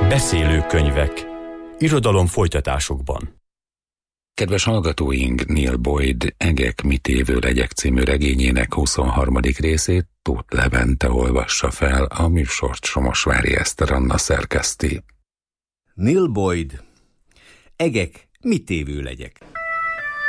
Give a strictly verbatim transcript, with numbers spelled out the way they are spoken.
Beszélő könyvek. Irodalom folytatásokban. Kedves hallgatóink, Neil Boyd Egek, mit évő legyek című regényének huszonharmadik részét Tóth Levente olvassa fel, a műsort Somosvári Eszter Anna szerkeszti. Neil Boyd Egek, mit évő legyek.